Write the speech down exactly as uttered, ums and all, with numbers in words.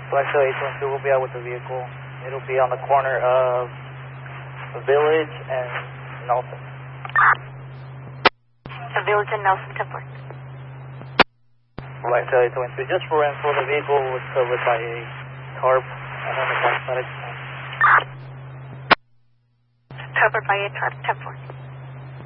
Black Tail eight two one two will be out with the vehicle. It'll be on the corner of Village and Nelson. The Village and Nelson, ten four. Black Tail eight two one two, just for info, the vehicle was covered by a tarp and on the back side. Covered by a tarp, ten four.